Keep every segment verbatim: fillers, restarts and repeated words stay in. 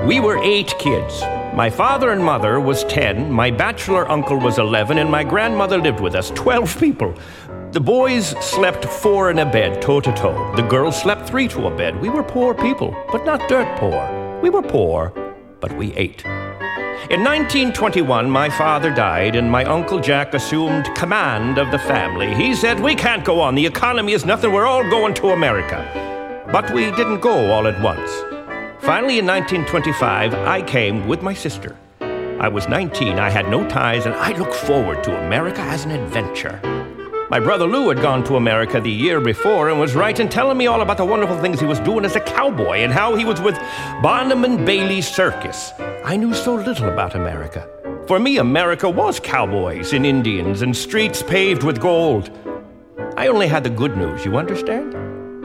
We were eight kids. My father and mother was ten, my bachelor uncle was eleven, and my grandmother lived with us, twelve people. The boys slept four in a bed, toe to toe. The girls slept three to a bed. We were poor people, but not dirt poor. We were poor, but we ate. In nineteen twenty-one, my father died, and my Uncle Jack assumed command of the family. He said, "We can't go on. The economy is nothing. We're all going to America." But we didn't go all at once. Finally, in nineteen twenty-five, I came with my sister. I was nineteen, I had no ties, and I looked forward to America as an adventure. My brother Lou had gone to America the year before and was writing, telling me all about the wonderful things he was doing as a cowboy and how he was with Barnum and Bailey's circus. I knew so little about America. For me, America was cowboys and Indians and streets paved with gold. I only had the good news, you understand?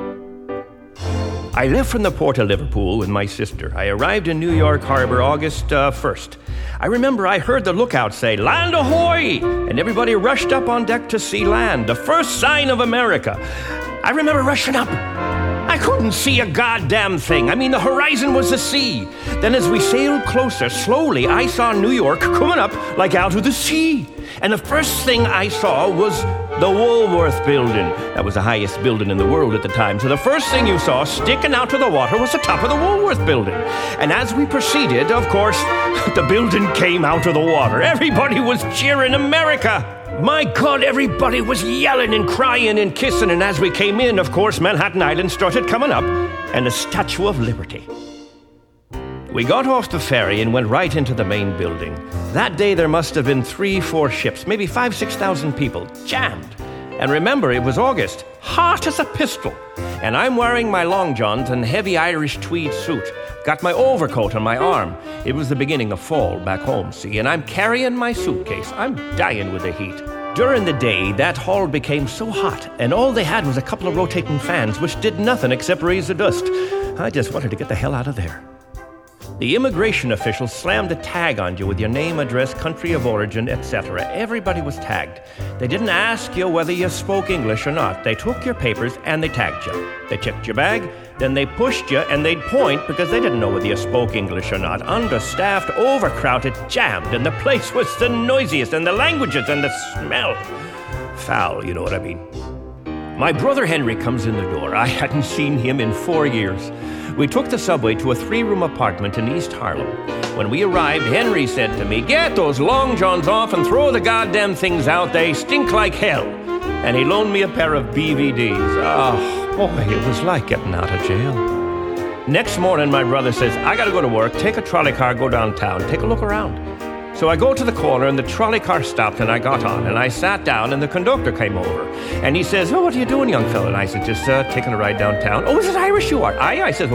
I left from the port of Liverpool with my sister. I arrived in New York Harbor August uh, first. I remember I heard the lookout say, "Land ahoy!" and everybody rushed up on deck to see land, the first sign of America. I remember rushing up. I couldn't see a goddamn thing. I mean, the horizon was the sea. Then as we sailed closer, slowly, I saw New York coming up like out of the sea. And the first thing I saw was the Woolworth Building. That was the highest building in the world at the time. So the first thing you saw sticking out of the water was the top of the Woolworth Building. And as we proceeded, of course, the building came out of the water. Everybody was cheering America. My God, everybody was yelling and crying and kissing. And as we came in, of course, Manhattan Island started coming up and the Statue of Liberty. We got off the ferry and went right into the main building. That day there must have been three, four ships, maybe five, six thousand people, jammed. And remember, it was August, hot as a pistol. And I'm wearing my long johns and heavy Irish tweed suit. Got my overcoat on my arm. It was the beginning of fall back home, see, and I'm carrying my suitcase. I'm dying with the heat. During the day, that hall became so hot, and all they had was a couple of rotating fans, which did nothing except raise the dust. I just wanted to get the hell out of there. The immigration officials slammed a tag on you with your name, address, country of origin, et cetera. Everybody was tagged. They didn't ask you whether you spoke English or not. They took your papers and they tagged you. They checked your bag, then they pushed you and they'd point because they didn't know whether you spoke English or not. Understaffed, overcrowded, jammed, and the place was the noisiest, and the languages and the smell. Foul, you know what I mean. My brother Henry comes in the door. I hadn't seen him in four years. We took the subway to a three-room apartment in East Harlem. When we arrived, Henry said to me, "Get those long johns off and throw the goddamn things out. They stink like hell." And he loaned me a pair of B V Ds. Oh, boy, it was like getting out of jail. Next morning, my brother says, "I gotta go to work. Take a trolley car, go downtown. Take a look around." So I go to the corner, and the trolley car stopped, and I got on, and I sat down, and the conductor came over. And he says, "Oh, what are you doing, young fella?" And I said, "Just uh, taking a ride downtown." "Oh, is it Irish you are?" "Aye." I said,